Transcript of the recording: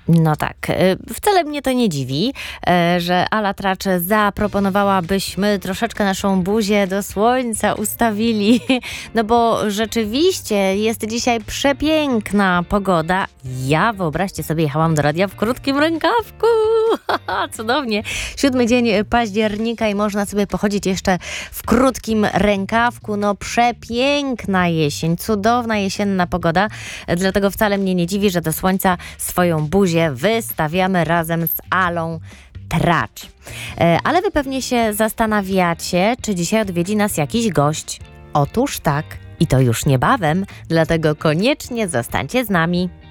No tak, wcale mnie to nie dziwi, że Ala Tracz zaproponowała, byśmy troszeczkę naszą buzię do słońca ustawili, no bo rzeczywiście jest dzisiaj przepiękna pogoda. Ja, wyobraźcie sobie, jechałam do radia w krótkim rękawku, cudownie. 7 dzień października i można sobie pochodzić jeszcze w krótkim rękawku. No przepiękna jesień, cudowna jesienna pogoda, dlatego wcale mnie nie dziwi, że do słońca swoją buzię wystawiamy razem z Alą Tracz. Ale wy pewnie się zastanawiacie, czy dzisiaj odwiedzi nas jakiś gość. Otóż tak, i to już niebawem, dlatego koniecznie zostańcie z nami.